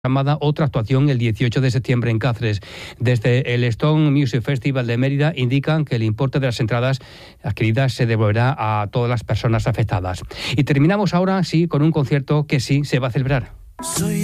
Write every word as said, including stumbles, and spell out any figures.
programada otra actuación el dieciocho de septiembre en Cáceres. Desde el Stone Music Festival de Mérida indican que el importe de las entradas adquiridas se devolverá a todas las personas afectadas. Y terminamos ahora, sí, con un concierto que sí se va a celebrar. Soy